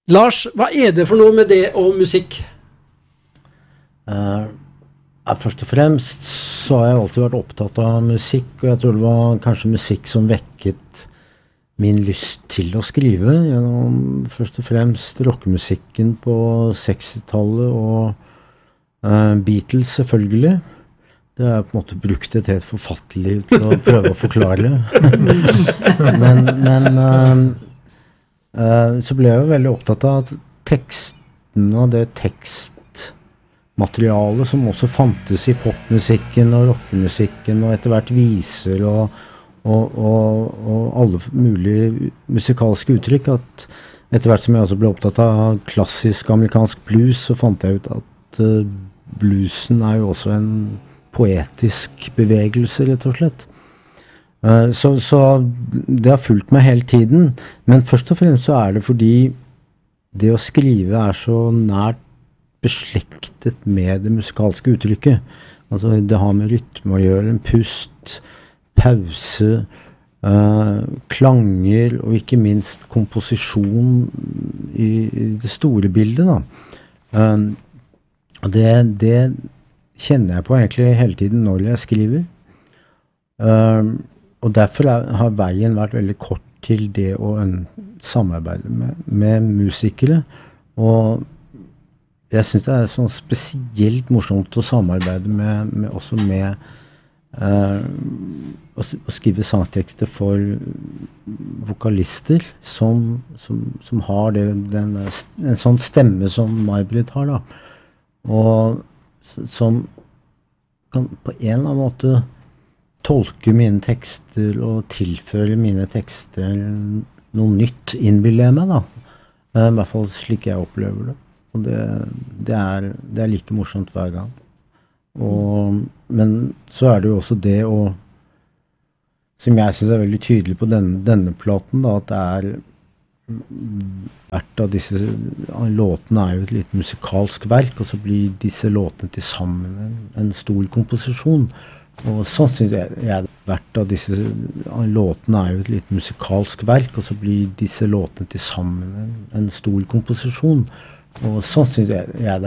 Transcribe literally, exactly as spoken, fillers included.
Lars, hva er det for noe med det og musikk? Uh, først og fremst så har jeg alltid vært opptatt av musikk, og jeg tror det var kanskje musikk som vekket min lyst til å skrive, gjennom først og fremst rockemusikken på sekstitallet og uh, Beatles selvfølgelig. Det har jeg på en måte brukt et helt forfatterliv til å prøve å forklare. men men uh, uh, så ble jeg jo veldig opptatt av at teksten og det tekstmaterialet som også fantes i popmusikken og rockemusikken og etter hvert viser og, og, og, og alle mulige musikalske uttrykk, at etter hvert som jeg også ble opptatt av klassisk amerikansk blues, så fant jeg ut at uh, bluesen er jo også en poetisk bevegelse, rett og slett. Uh, så, så det har fulgt meg hele tiden, men først og fremst så er det fordi det å skrive er så nært beslektet med det musikalske uttrykket. Altså det har med rytme å gjøre, en pust, pause, uh, klanger og ikke minst komposisjon i, i det store bildet da. Uh, det, det kjenner jeg på egentlig hele tiden når jeg skriver. Uh, og derfor er, har veien vært veldig kort til det å samarbeide med, med musikere. Og jeg synes det er sånn spesielt morsomt å samarbeide med, med også med uh, å, å skrive sangtekster for vokalister som, som, som har det, den, en sånn stemme som May-Britt har da. Og som kan på en eller annen måte tolke mine tekster og tilføre mine tekster noe nytt, innbiller jeg meg da. I hvert fall slik jeg opplever det. Og det, det, er, det er like morsomt hver gang. Og, men så er det jo også det å, som jeg synes er veldig tydelig på denne, denne platen da, at det er hvert av disse låtene er jo et litt musikalsk verk, og så blir disse låtene til sammen en, en stor komposisjon. Og sånn synes jeg, jeg hvert av disse låtene er jo et litt musikalsk verk, og så blir disse låtene til sammen en, en stor komposisjon. Og sånn synes jeg, jeg det